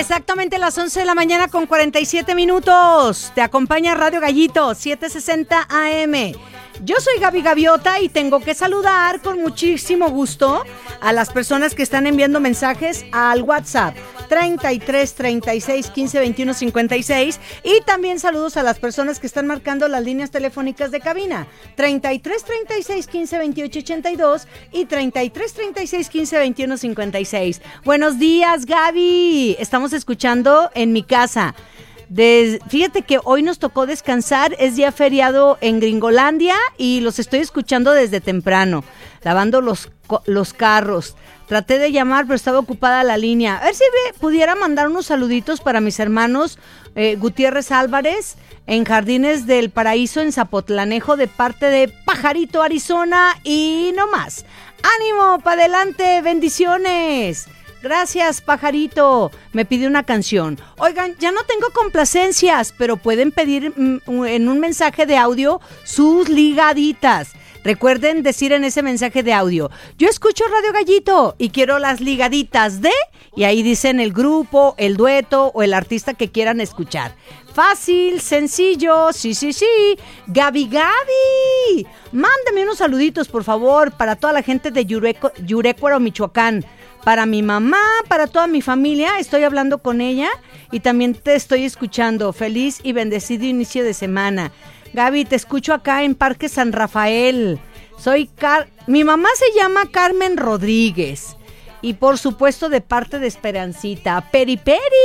Exactamente las 11 de la mañana con 47 minutos. Te acompaña Radio Gallito, 760 AM. Yo soy Gaby Gaviota y tengo que saludar con muchísimo gusto a las personas que están enviando mensajes al WhatsApp 33 36 15 21 56 y también saludos a las personas que están marcando las líneas telefónicas de cabina 33 36 15 28 82 y 33 36 15 21 56. Buenos días, Gaby. Estamos escuchando en mi casa. Fíjate que hoy nos tocó descansar, es día feriado en Gringolandia y los estoy escuchando desde temprano, lavando los carros. Traté de llamar, pero estaba ocupada la línea. A ver si pudiera mandar unos saluditos para mis hermanos Gutiérrez Álvarez en Jardines del Paraíso en Zapotlanejo de parte de Pajarito, Arizona y no más. ¡Ánimo, pa' adelante! ¡Bendiciones! Gracias, Pajarito. Me pide una canción. Oigan, ya no tengo complacencias, pero pueden pedir en un mensaje de audio sus ligaditas. Recuerden decir en ese mensaje de audio, yo escucho Radio Gallito y quiero las ligaditas de... Y ahí dicen el grupo, el dueto o el artista que quieran escuchar. Fácil, sencillo, sí. Gaby. Mándame unos saluditos, por favor, para toda la gente de Yurecuaro, Michoacán. Para mi mamá, para toda mi familia, estoy hablando con ella y también te estoy escuchando. Feliz y bendecido inicio de semana. Gaby, te escucho acá en Parque San Rafael. Mi mamá se llama Carmen Rodríguez y por supuesto de parte de Esperancita. Peri.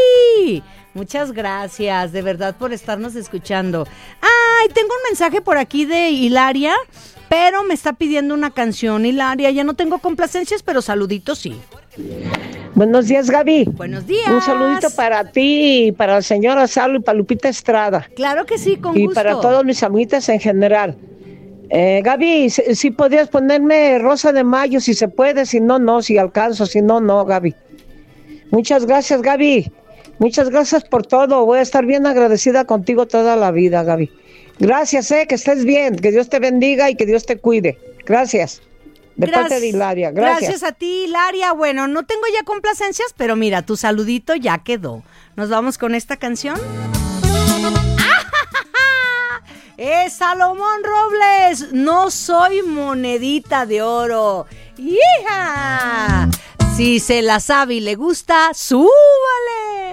Muchas gracias, de verdad, por estarnos escuchando. Ay, tengo un mensaje por aquí de Hilaria, pero me está pidiendo una canción. Hilaria, ya no tengo complacencias, pero saluditos sí. Buenos días, Gaby. Buenos días. Un saludito para ti, para la señora Salo y para Lupita Estrada. Claro que sí, con y gusto. Y para todos mis amiguitas en general. Gaby, si podías ponerme Rosa de Mayo, si se puede, si no, si alcanzo, si no, Gaby. Muchas gracias, Gaby. Muchas gracias por todo. Voy a estar bien agradecida contigo toda la vida, Gaby. Gracias, que estés bien, que Dios te bendiga y que Dios te cuide. Gracias. De parte de Hilaria, gracias. Gracias a ti, Hilaria. Bueno, no tengo ya complacencias, pero mira, tu saludito ya quedó. Nos vamos con esta canción. Es Salomón Robles. No soy monedita de oro. ¡Hija! Si se la sabe y le gusta, ¡súbale!